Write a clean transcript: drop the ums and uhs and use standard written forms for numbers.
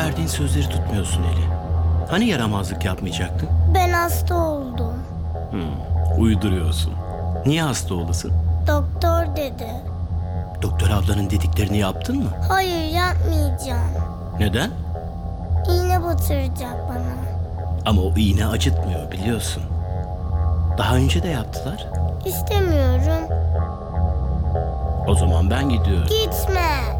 verdiğin sözleri tutmuyorsun Eli. Hani yaramazlık yapmayacaktın? Ben hasta oldum. Uyduruyorsun. Niye hasta olasın? Doktor dedi. Doktor ablanın dediklerini yaptın mı? Hayır, yapmayacağım. Neden? İğne batıracak bana. Ama o iğne acıtmıyor biliyorsun. Daha önce de yaptılar. İstemiyorum. O zaman ben gidiyorum. Gitme.